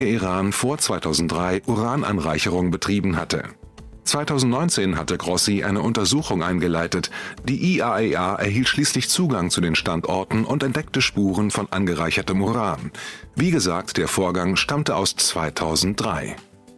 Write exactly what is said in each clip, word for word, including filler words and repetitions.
der Iran vor zweitausenddrei Urananreicherung betrieben hatte. zweitausendneunzehn hatte Grossi eine Untersuchung eingeleitet. Die I A E A erhielt schließlich Zugang zu den Standorten und entdeckte Spuren von angereichertem Uran. Wie gesagt, der Vorgang stammte aus zweitausenddrei.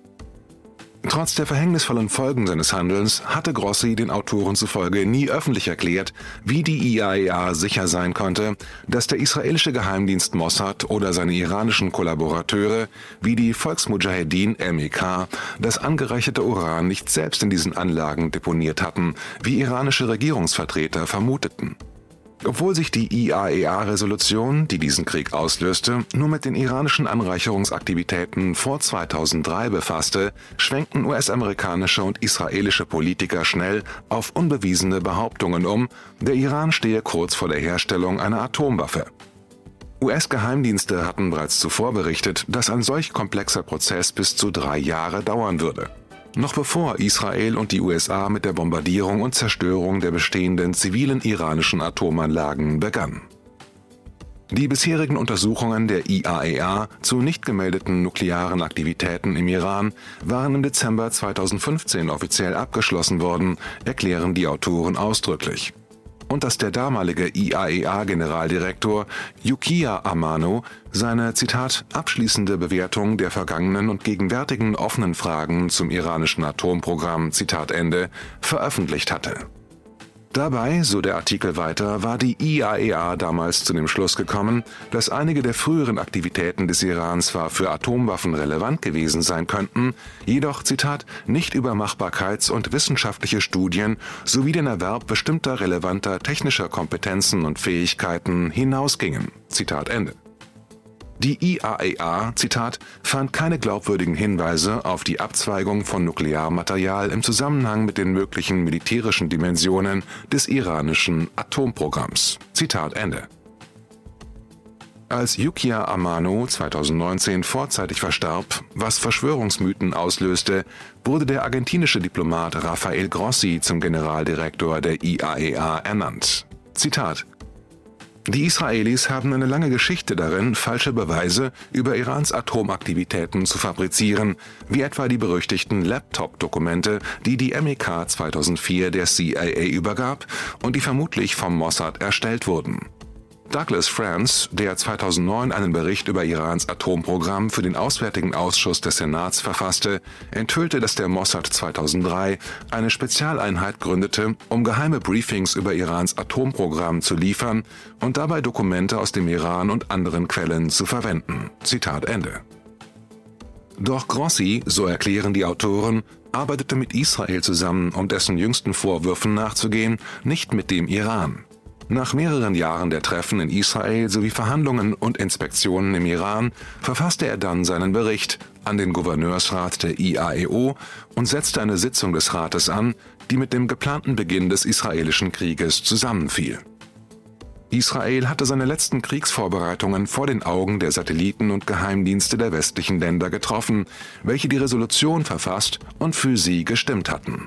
Trotz der verhängnisvollen Folgen seines Handelns hatte Grossi den Autoren zufolge nie öffentlich erklärt, wie die I A E A sicher sein konnte, dass der israelische Geheimdienst Mossad oder seine iranischen Kollaborateure wie die Volksmudschahedin M E K das angereicherte Uran nicht selbst in diesen Anlagen deponiert hatten, wie iranische Regierungsvertreter vermuteten. Obwohl sich die I A E A-Resolution, die diesen Krieg auslöste, nur mit den iranischen Anreicherungsaktivitäten vor zweitausenddrei befasste, schwenkten U S-amerikanische und israelische Politiker schnell auf unbewiesene Behauptungen um, der Iran stehe kurz vor der Herstellung einer Atomwaffe. U S-Geheimdienste hatten bereits zuvor berichtet, dass ein solch komplexer Prozess bis zu drei Jahre dauern würde. Noch bevor Israel und die U S A mit der Bombardierung und Zerstörung der bestehenden zivilen iranischen Atomanlagen begannen. Die bisherigen Untersuchungen der I A E A zu nicht gemeldeten nuklearen Aktivitäten im Iran waren im Dezember zweitausendfünfzehn offiziell abgeschlossen worden, erklären die Autoren ausdrücklich. Und dass der damalige I A E A-Generaldirektor Yukiya Amano seine, Zitat, abschließende Bewertung der vergangenen und gegenwärtigen offenen Fragen zum iranischen Atomprogramm, Zitat Ende, veröffentlicht hatte. Dabei, so der Artikel weiter, war die I A E A damals zu dem Schluss gekommen, dass einige der früheren Aktivitäten des Iran zwar für Atomwaffen relevant gewesen sein könnten, jedoch, Zitat, nicht über Machbarkeits- und wissenschaftliche Studien sowie den Erwerb bestimmter relevanter technischer Kompetenzen und Fähigkeiten hinausgingen, Zitat Ende. Die I A E A, Zitat, fand keine glaubwürdigen Hinweise auf die Abzweigung von Nuklearmaterial im Zusammenhang mit den möglichen militärischen Dimensionen des iranischen Atomprogramms. Zitat Ende. Als Yukiya Amano zweitausendneunzehn vorzeitig verstarb, was Verschwörungsmythen auslöste, wurde der argentinische Diplomat Rafael Grossi zum Generaldirektor der I A E A ernannt. Zitat: Die Israelis haben eine lange Geschichte darin, falsche Beweise über Irans Atomaktivitäten zu fabrizieren, wie etwa die berüchtigten Laptop-Dokumente, die die M E K zweitausendvier der C I A übergab und die vermutlich vom Mossad erstellt wurden. Douglas Franz, der zweitausendneun einen Bericht über Irans Atomprogramm für den Auswärtigen Ausschuss des Senats verfasste, enthüllte, dass der Mossad zweitausenddrei eine Spezialeinheit gründete, um geheime Briefings über Irans Atomprogramm zu liefern und dabei Dokumente aus dem Iran und anderen Quellen zu verwenden. Zitat Ende. Doch Grossi, so erklären die Autoren, arbeitete mit Israel zusammen, um dessen jüngsten Vorwürfen nachzugehen, nicht mit dem Iran. Nach mehreren Jahren der Treffen in Israel sowie Verhandlungen und Inspektionen im Iran verfasste er dann seinen Bericht an den Gouverneursrat der I A E O und setzte eine Sitzung des Rates an, die mit dem geplanten Beginn des israelischen Krieges zusammenfiel. Israel hatte seine letzten Kriegsvorbereitungen vor den Augen der Satelliten und Geheimdienste der westlichen Länder getroffen, welche die Resolution verfasst und für sie gestimmt hatten.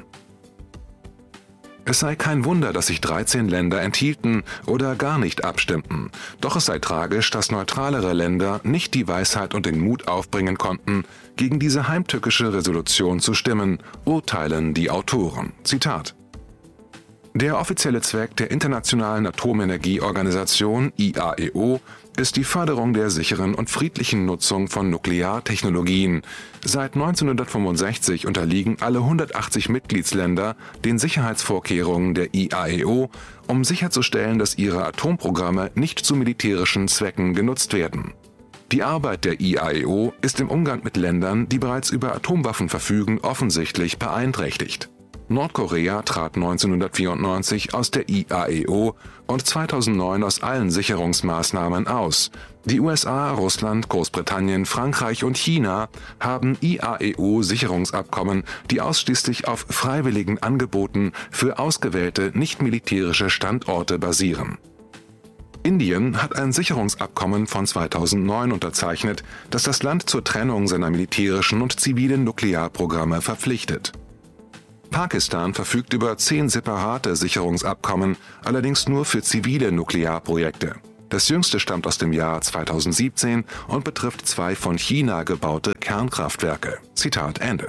Es sei kein Wunder, dass sich dreizehn Länder enthielten oder gar nicht abstimmten. Doch es sei tragisch, dass neutralere Länder nicht die Weisheit und den Mut aufbringen konnten, gegen diese heimtückische Resolution zu stimmen, urteilen die Autoren. Zitat: Der offizielle Zweck der Internationalen Atomenergieorganisation I A E O ist die Förderung der sicheren und friedlichen Nutzung von Nukleartechnologien. Seit neunzehnhundertfünfundsechzig unterliegen alle hundertachtzig Mitgliedsländer den Sicherheitsvorkehrungen der I A E O, um sicherzustellen, dass ihre Atomprogramme nicht zu militärischen Zwecken genutzt werden. Die Arbeit der I A E O ist im Umgang mit Ländern, die bereits über Atomwaffen verfügen, offensichtlich beeinträchtigt. Nordkorea trat neunzehnhundertvierundneunzig aus der I A E O und zweitausendneun aus allen Sicherungsmaßnahmen aus. Die U S A, Russland, Großbritannien, Frankreich und China haben I A E O-Sicherungsabkommen, die ausschließlich auf freiwilligen Angeboten für ausgewählte nicht-militärische Standorte basieren. Indien hat ein Sicherungsabkommen von zweitausendneun unterzeichnet, das das Land zur Trennung seiner militärischen und zivilen Nuklearprogramme verpflichtet. Pakistan verfügt über zehn separate Sicherungsabkommen, allerdings nur für zivile Nuklearprojekte. Das jüngste stammt aus dem Jahr zweitausendsiebzehn und betrifft zwei von China gebaute Kernkraftwerke. Zitat Ende.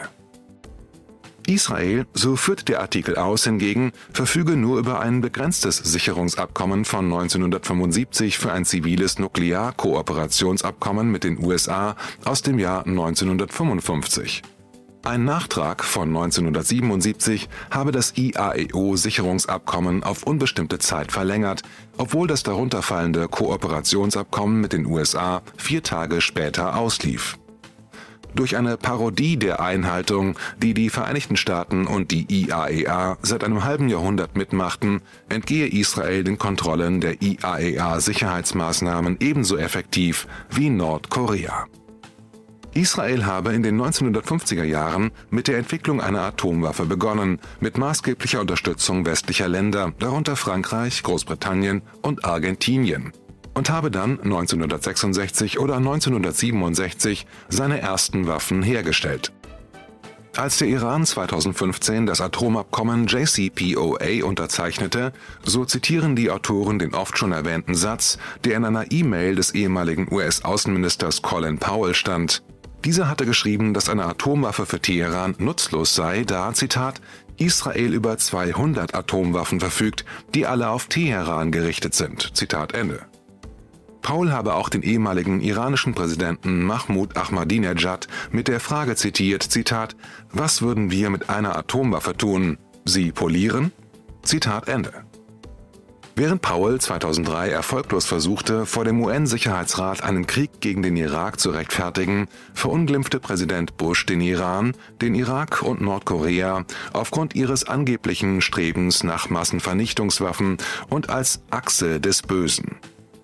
Israel, so führt der Artikel aus, hingegen verfüge nur über ein begrenztes Sicherungsabkommen von neunzehnhundertfünfundsiebzig für ein ziviles Nuklearkooperationsabkommen mit den U S A aus dem Jahr neunzehnhundertfünfundfünfzig. Ein Nachtrag von neunzehnhundertsiebenundsiebzig habe das I A E O-Sicherungsabkommen auf unbestimmte Zeit verlängert, obwohl das darunterfallende Kooperationsabkommen mit den U S A vier Tage später auslief. Durch eine Parodie der Einhaltung, die die Vereinigten Staaten und die I A E A seit einem halben Jahrhundert mitmachten, entgehe Israel den Kontrollen der I A E A-Sicherheitsmaßnahmen ebenso effektiv wie Nordkorea. Israel habe in den neunzehnhundertfünfziger Jahren mit der Entwicklung einer Atomwaffe begonnen, mit maßgeblicher Unterstützung westlicher Länder, darunter Frankreich, Großbritannien und Argentinien, und habe dann neunzehnhundertsechsundsechzig oder neunzehnhundertsiebenundsechzig seine ersten Waffen hergestellt. Als der Iran zweitausendfünfzehn das Atomabkommen J C P O A unterzeichnete, so zitieren die Autoren den oft schon erwähnten Satz, der in einer E-Mail des ehemaligen U S-Außenministers Colin Powell stand. Dieser hatte geschrieben, dass eine Atomwaffe für Teheran nutzlos sei, da, Zitat, Israel über zweihundert Atomwaffen verfügt, die alle auf Teheran gerichtet sind. Zitat Ende. Powell habe auch den ehemaligen iranischen Präsidenten Mahmoud Ahmadinejad mit der Frage zitiert, Zitat, was würden wir mit einer Atomwaffe tun? Sie polieren? Zitat Ende. Während Powell zweitausenddrei erfolglos versuchte, vor dem U N-Sicherheitsrat einen Krieg gegen den Irak zu rechtfertigen, verunglimpfte Präsident Bush den Iran, den Irak und Nordkorea aufgrund ihres angeblichen Strebens nach Massenvernichtungswaffen und als Achse des Bösen.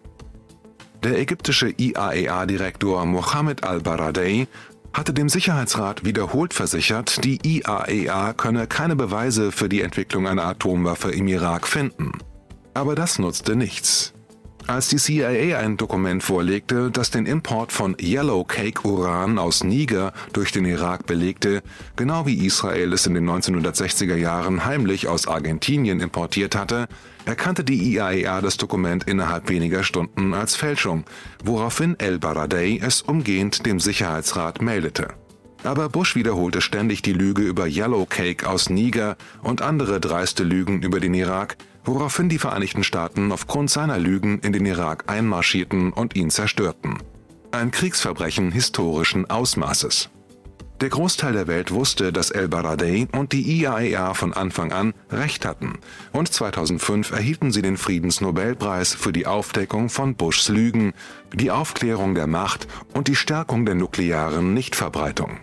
Der ägyptische I A E A-Direktor Mohammed al-Baradei hatte dem Sicherheitsrat wiederholt versichert, die I A E A könne keine Beweise für die Entwicklung einer Atomwaffe im Irak finden. Aber das nutzte nichts. Als die C I A ein Dokument vorlegte, das den Import von Yellowcake-Uran aus Niger durch den Irak belegte, genau wie Israel es in den neunzehnhundertsechziger Jahren heimlich aus Argentinien importiert hatte, erkannte die I A E A das Dokument innerhalb weniger Stunden als Fälschung, woraufhin al-Baradei es umgehend dem Sicherheitsrat meldete. Aber Bush wiederholte ständig die Lüge über Yellowcake aus Niger und andere dreiste Lügen über den Irak, woraufhin die Vereinigten Staaten aufgrund seiner Lügen in den Irak einmarschierten und ihn zerstörten. Ein Kriegsverbrechen historischen Ausmaßes. Der Großteil der Welt wusste, dass al-Baradei und die I A E A von Anfang an Recht hatten, und zweitausendfünf erhielten sie den Friedensnobelpreis für die Aufdeckung von Bushs Lügen, die Aufklärung der Macht und die Stärkung der nuklearen Nichtverbreitung.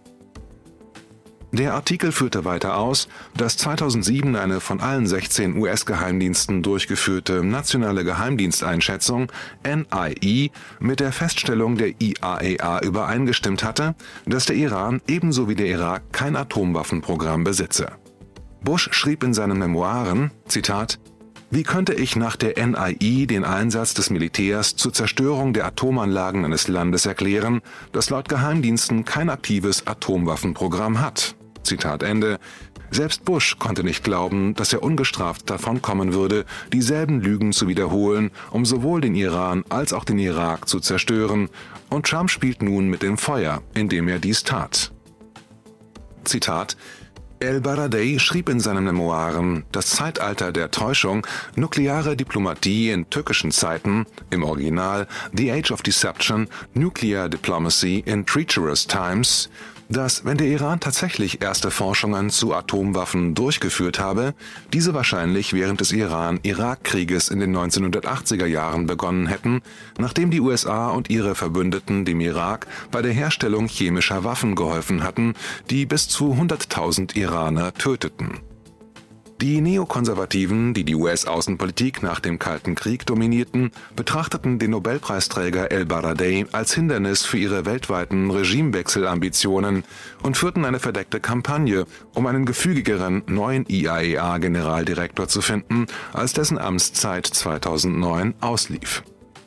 Der Artikel führte weiter aus, dass zweitausendsieben eine von allen sechzehn U S-Geheimdiensten durchgeführte nationale Geheimdiensteinschätzung N I E mit der Feststellung der I A E A übereingestimmt hatte, dass der Iran ebenso wie der Irak kein Atomwaffenprogramm besitze. Bush schrieb in seinen Memoiren, Zitat, wie könnte ich nach der N I E den Einsatz des Militärs zur Zerstörung der Atomanlagen eines Landes erklären, das laut Geheimdiensten kein aktives Atomwaffenprogramm hat? Zitat Ende. Selbst Bush konnte nicht glauben, dass er ungestraft davon kommen würde, dieselben Lügen zu wiederholen, um sowohl den Iran als auch den Irak zu zerstören, und Trump spielt nun mit dem Feuer, indem er dies tat. Zitat: al-Baradei schrieb in seinen Memoiren Das Zeitalter der Täuschung, nukleare Diplomatie in türkischen Zeiten, im Original The Age of Deception, Nuclear Diplomacy in Treacherous Times, dass, wenn der Iran tatsächlich erste Forschungen zu Atomwaffen durchgeführt habe, diese wahrscheinlich während des Iran-Irak-Krieges in den neunzehnhundertachtziger Jahren begonnen hätten, nachdem die U S A und ihre Verbündeten dem Irak bei der Herstellung chemischer Waffen geholfen hatten, die bis zu hunderttausend Iraner töteten. Die Neokonservativen, die die U S-Außenpolitik nach dem Kalten Krieg dominierten, betrachteten den Nobelpreisträger al-Baradei als Hindernis für ihre weltweiten Regimewechselambitionen und führten eine verdeckte Kampagne, um einen gefügigeren neuen I A E A-Generaldirektor zu finden, als dessen Amtszeit zweitausendneun auslief.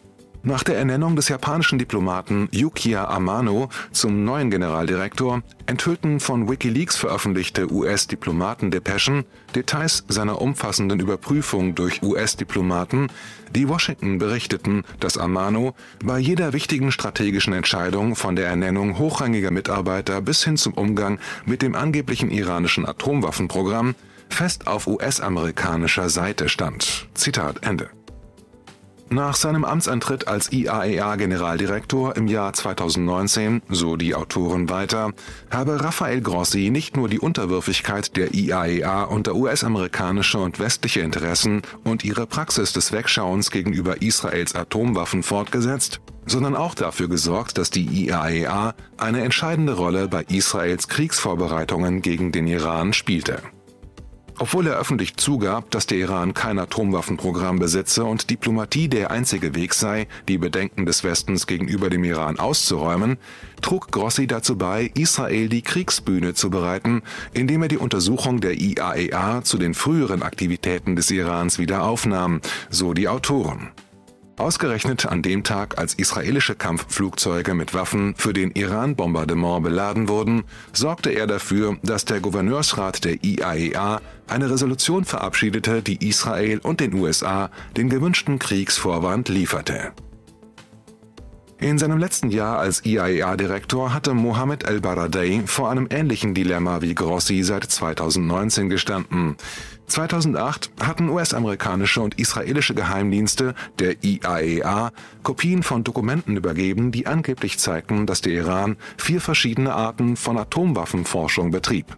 Nach der Ernennung des japanischen Diplomaten Yukiya Amano zum neuen Generaldirektor enthüllten von WikiLeaks veröffentlichte U S-Diplomaten-Depeschen Details seiner umfassenden Überprüfung durch U S-Diplomaten, die Washington berichteten, dass Amano bei jeder wichtigen strategischen Entscheidung von der Ernennung hochrangiger Mitarbeiter bis hin zum Umgang mit dem angeblichen iranischen Atomwaffenprogramm fest auf U S-amerikanischer Seite stand. Zitat Ende. Nach seinem Amtsantritt als I A E A-Generaldirektor im Jahr zweitausendneunzehn, so die Autoren weiter, habe Rafael Grossi nicht nur die Unterwürfigkeit der I A E A unter U S-amerikanische und westliche Interessen und ihre Praxis des Wegschauens gegenüber Israels Atomwaffen fortgesetzt, sondern auch dafür gesorgt, dass die I A E A eine entscheidende Rolle bei Israels Kriegsvorbereitungen gegen den Iran spielte. Obwohl er öffentlich zugab, dass der Iran kein Atomwaffenprogramm besitze und Diplomatie der einzige Weg sei, die Bedenken des Westens gegenüber dem Iran auszuräumen, trug Grossi dazu bei, Israel die Kriegsbühne zu bereiten, indem er die Untersuchung der I A E A zu den früheren Aktivitäten des Irans wieder aufnahm, so die Autoren. Ausgerechnet an dem Tag, als israelische Kampfflugzeuge mit Waffen für den Iran-Bombardement beladen wurden, sorgte er dafür, dass der Gouverneursrat der I A E A eine Resolution verabschiedete, die Israel und den U S A den gewünschten Kriegsvorwand lieferte. In seinem letzten Jahr als I A E A-Direktor hatte Mohammed El-Baradei vor einem ähnlichen Dilemma wie Grossi seit zweitausendneunzehn gestanden. zweitausendacht hatten U S-amerikanische und israelische Geheimdienste der I A E A Kopien von Dokumenten übergeben, die angeblich zeigten, dass der Iran vier verschiedene Arten von Atomwaffenforschung betrieb.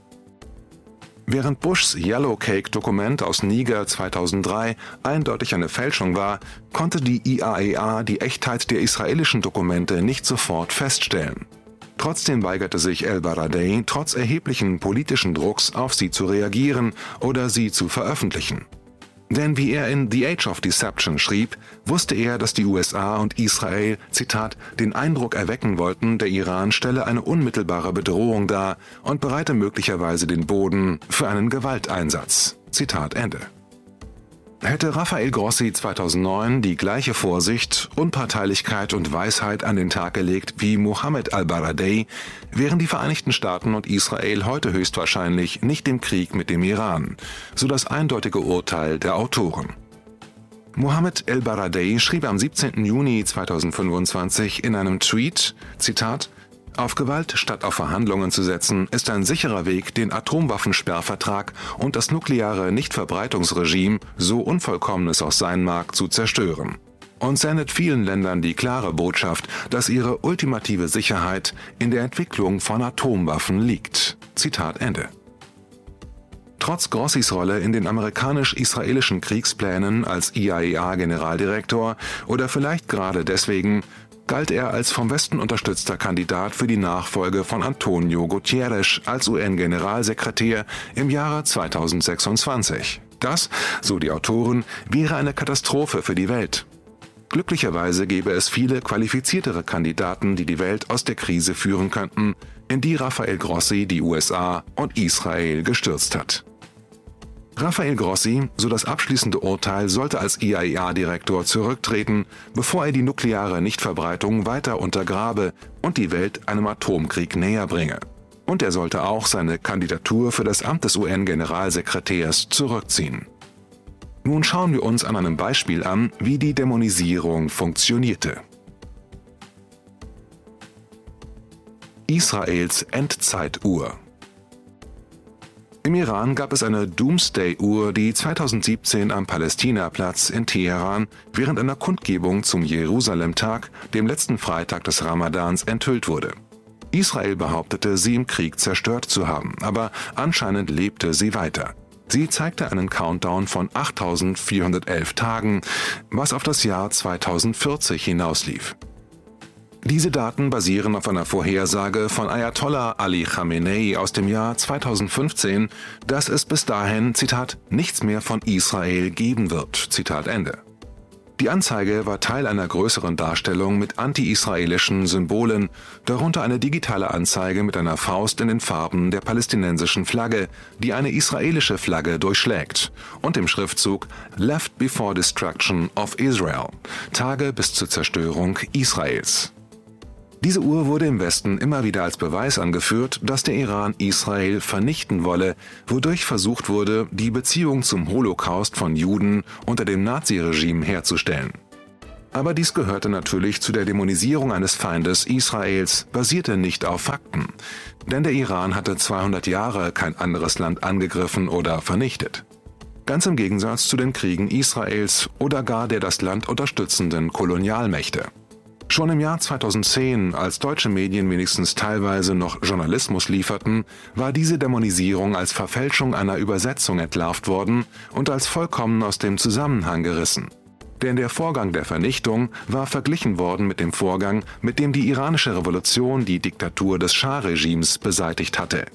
Während Bushs Yellow Cake-Dokument aus Niger zweitausenddrei eindeutig eine Fälschung war, konnte die I A E A die Echtheit der israelischen Dokumente nicht sofort feststellen. Trotzdem weigerte sich El-Baradei, trotz erheblichen politischen Drucks auf sie zu reagieren oder sie zu veröffentlichen. Denn wie er in The Age of Deception schrieb, wusste er, dass die U S A und Israel, Zitat, den Eindruck erwecken wollten, der Iran stelle eine unmittelbare Bedrohung dar und bereite möglicherweise den Boden für einen Gewalteinsatz. Zitat Ende. Hätte Rafael Grossi zweitausendneun die gleiche Vorsicht, Unparteilichkeit und Weisheit an den Tag gelegt wie Mohammed El-Baradei, wären die Vereinigten Staaten und Israel heute höchstwahrscheinlich nicht im Krieg mit dem Iran, so das eindeutige Urteil der Autoren. Mohammed El-Baradei schrieb am siebzehnten Juni zweitausendfünfundzwanzig in einem Tweet, Zitat, Auf Gewalt statt auf Verhandlungen zu setzen, ist ein sicherer Weg, den Atomwaffensperrvertrag und das nukleare Nichtverbreitungsregime, so unvollkommen es auch sein mag, zu zerstören. Und sendet vielen Ländern die klare Botschaft, dass ihre ultimative Sicherheit in der Entwicklung von Atomwaffen liegt. Zitat Ende. Trotz Grossis Rolle in den amerikanisch-israelischen Kriegsplänen als I A E A-Generaldirektor oder vielleicht gerade deswegen, galt er als vom Westen unterstützter Kandidat für die Nachfolge von Antonio Guterres als U N-Generalsekretär im Jahre zweitausendsechsundzwanzig. Das, so die Autoren, wäre eine Katastrophe für die Welt. Glücklicherweise gäbe es viele qualifiziertere Kandidaten, die die Welt aus der Krise führen könnten, in die Rafael Grossi die U S A und Israel gestürzt hat. Rafael Grossi, so das abschließende Urteil, sollte als I A E A-Direktor zurücktreten, bevor er die nukleare Nichtverbreitung weiter untergrabe und die Welt einem Atomkrieg näher bringe. Und er sollte auch seine Kandidatur für das Amt des U N-Generalsekretärs zurückziehen. Nun schauen wir uns an einem Beispiel an, wie die Dämonisierung funktionierte. Israels Endzeituhr. Im Iran gab es eine Doomsday-Uhr, die zweitausendsiebzehn am Palästinaplatz in Teheran während einer Kundgebung zum Jerusalem-Tag, dem letzten Freitag des Ramadans, enthüllt wurde. Israel behauptete, sie im Krieg zerstört zu haben, aber anscheinend lebte sie weiter. Sie zeigte einen Countdown von achttausendvierhundertelf Tagen, was auf das Jahr zweitausendvierzig hinauslief. Diese Daten basieren auf einer Vorhersage von Ayatollah Ali Khamenei aus dem Jahr zweitausendfünfzehn, dass es bis dahin, Zitat, nichts mehr von Israel geben wird, Zitat Ende. Die Anzeige war Teil einer größeren Darstellung mit anti-israelischen Symbolen, darunter eine digitale Anzeige mit einer Faust in den Farben der palästinensischen Flagge, die eine israelische Flagge durchschlägt, und dem Schriftzug Left before destruction of Israel, Tage bis zur Zerstörung Israels. Diese Uhr wurde im Westen immer wieder als Beweis angeführt, dass der Iran Israel vernichten wolle, wodurch versucht wurde, die Beziehung zum Holocaust von Juden unter dem Naziregime herzustellen. Aber dies gehörte natürlich zu der Dämonisierung eines Feindes Israels, basierte nicht auf Fakten. Denn der Iran hatte zweihundert Jahre kein anderes Land angegriffen oder vernichtet. Ganz im Gegensatz zu den Kriegen Israels oder gar der das Land unterstützenden Kolonialmächte. Schon im Jahr zweitausendzehn, als deutsche Medien wenigstens teilweise noch Journalismus lieferten, war diese Dämonisierung als Verfälschung einer Übersetzung entlarvt worden und als vollkommen aus dem Zusammenhang gerissen. Denn der Vorgang der Vernichtung war verglichen worden mit dem Vorgang, mit dem die iranische Revolution die Diktatur des Schah-Regimes beseitigt hatte.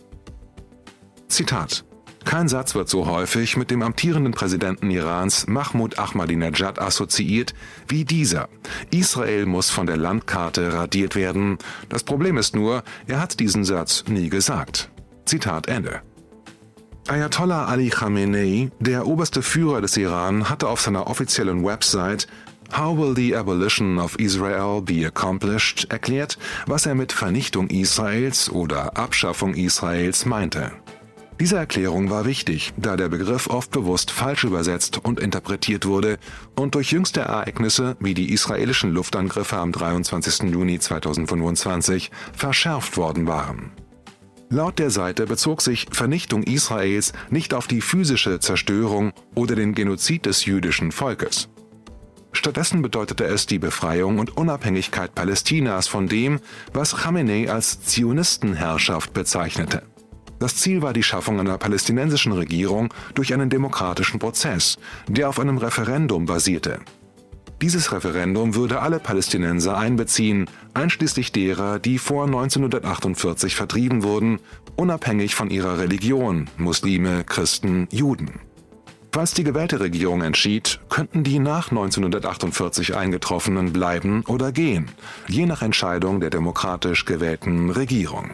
Zitat: Kein Satz wird so häufig mit dem amtierenden Präsidenten Irans Mahmoud Ahmadinejad assoziiert wie dieser. Israel muss von der Landkarte radiert werden. Das Problem ist nur, er hat diesen Satz nie gesagt. Zitat Ende. Ayatollah Ali Khamenei, der oberste Führer des Iran, hatte auf seiner offiziellen Website How will the abolition of Israel be accomplished erklärt, was er mit Vernichtung Israels oder Abschaffung Israels meinte. Diese Erklärung war wichtig, da der Begriff oft bewusst falsch übersetzt und interpretiert wurde und durch jüngste Ereignisse wie die israelischen Luftangriffe am dreiundzwanzigsten Juni zweitausendfünfundzwanzig verschärft worden waren. Laut der Seite bezog sich Vernichtung Israels nicht auf die physische Zerstörung oder den Genozid des jüdischen Volkes. Stattdessen bedeutete es die Befreiung und Unabhängigkeit Palästinas von dem, was Khamenei als Zionistenherrschaft bezeichnete. Das Ziel war die Schaffung einer palästinensischen Regierung durch einen demokratischen Prozess, der auf einem Referendum basierte. Dieses Referendum würde alle Palästinenser einbeziehen, einschließlich derer, die vor neunzehnhundertachtundvierzig vertrieben wurden, unabhängig von ihrer Religion, Muslime, Christen, Juden. Falls die gewählte Regierung entschied, könnten die nach neunzehnhundertachtundvierzig Eingetroffenen bleiben oder gehen, je nach Entscheidung der demokratisch gewählten Regierung.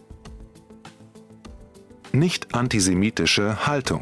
Nicht antisemitische Haltung.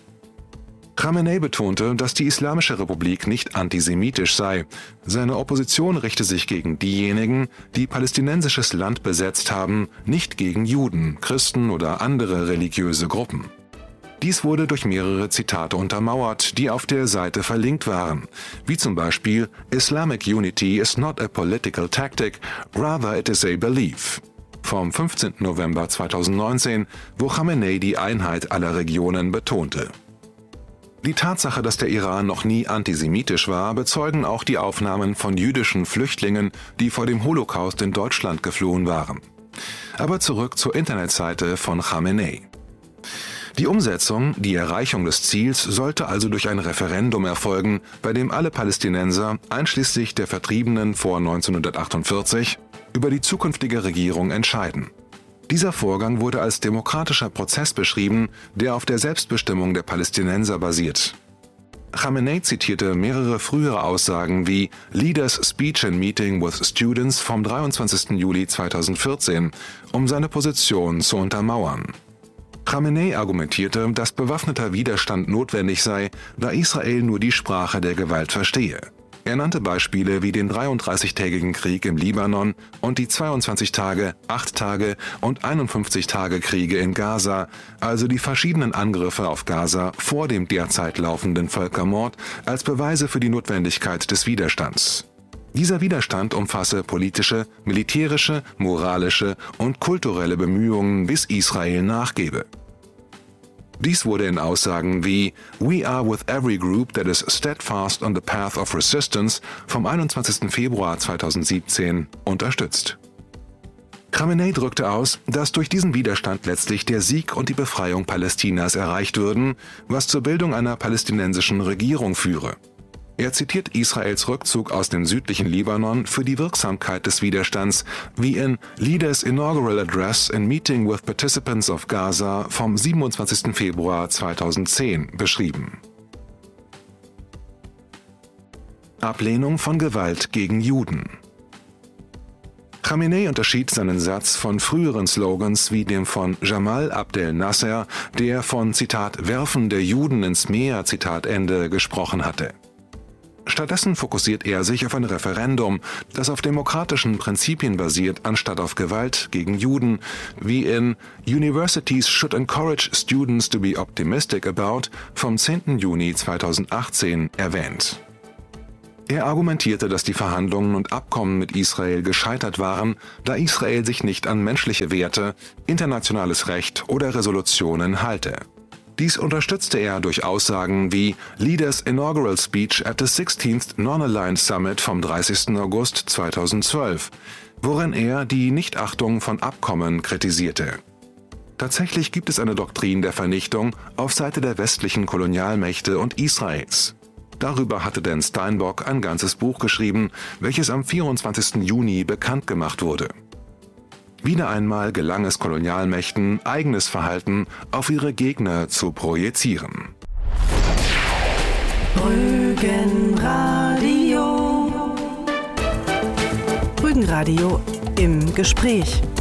Khamenei betonte, dass die Islamische Republik nicht antisemitisch sei. Seine Opposition richte sich gegen diejenigen, die palästinensisches Land besetzt haben, nicht gegen Juden, Christen oder andere religiöse Gruppen. Dies wurde durch mehrere Zitate untermauert, die auf der Seite verlinkt waren, wie zum Beispiel Islamic unity is not a political tactic, rather it is a belief. Vom fünfzehnten November zweitausendneunzehn, wo Khamenei die Einheit aller Regionen betonte. Die Tatsache, dass der Iran noch nie antisemitisch war, bezeugen auch die Aufnahmen von jüdischen Flüchtlingen, die vor dem Holocaust in Deutschland geflohen waren. Aber zurück zur Internetseite von Khamenei. Die Umsetzung, die Erreichung des Ziels sollte also durch ein Referendum erfolgen, bei dem alle Palästinenser, einschließlich der Vertriebenen vor neunzehnhundertachtundvierzig, über die zukünftige Regierung entscheiden. Dieser Vorgang wurde als demokratischer Prozess beschrieben, der auf der Selbstbestimmung der Palästinenser basiert. Khamenei zitierte mehrere frühere Aussagen wie Leaders Speech and Meeting with Students vom dreiundzwanzigsten Juli zweitausendvierzehn, um seine Position zu untermauern. Khamenei argumentierte, dass bewaffneter Widerstand notwendig sei, da Israel nur die Sprache der Gewalt verstehe. Er nannte Beispiele wie den dreiunddreißigtägigen Krieg im Libanon und die zweiundzwanzig Tage, acht Tage und einundfünfzig Tage Kriege in Gaza, also die verschiedenen Angriffe auf Gaza vor dem derzeit laufenden Völkermord, als Beweise für die Notwendigkeit des Widerstands. Dieser Widerstand umfasse politische, militärische, moralische und kulturelle Bemühungen, bis Israel nachgebe. Dies wurde in Aussagen wie We are with every group that is steadfast on the path of resistance vom einundzwanzigsten Februar zweitausendsiebzehn unterstützt. Khamenei drückte aus, dass durch diesen Widerstand letztlich der Sieg und die Befreiung Palästinas erreicht würden, was zur Bildung einer palästinensischen Regierung führe. Er zitiert Israels Rückzug aus dem südlichen Libanon für die Wirksamkeit des Widerstands, wie in Leaders Inaugural Address in Meeting with Participants of Gaza vom siebenundzwanzigsten Februar zweitausendzehn beschrieben. Ablehnung von Gewalt gegen Juden. Khamenei unterschied seinen Satz von früheren Slogans wie dem von Jamal Abdel Nasser, der von, Zitat, »Werfen der Juden ins Meer«, Zitat Ende, gesprochen hatte. Stattdessen fokussiert er sich auf ein Referendum, das auf demokratischen Prinzipien basiert, anstatt auf Gewalt gegen Juden, wie in Universities should encourage students to be optimistic about vom zehnten Juni zweitausendachtzehn erwähnt. Er argumentierte, dass die Verhandlungen und Abkommen mit Israel gescheitert waren, da Israel sich nicht an menschliche Werte, internationales Recht oder Resolutionen halte. Dies unterstützte er durch Aussagen wie Leaders' Inaugural Speech at the sixteenth Non-Aligned Summit vom dreißigsten August zweitausendzwölf, worin er die Nichtachtung von Abkommen kritisierte. Tatsächlich gibt es eine Doktrin der Vernichtung auf Seite der westlichen Kolonialmächte und Israels. Darüber hatte Dan Steinbock ein ganzes Buch geschrieben, welches am vierundzwanzigsten Juni bekannt gemacht wurde. Wieder einmal gelang es Kolonialmächten, eigenes Verhalten auf ihre Gegner zu projizieren. Rügenradio. Rügenradio im Gespräch.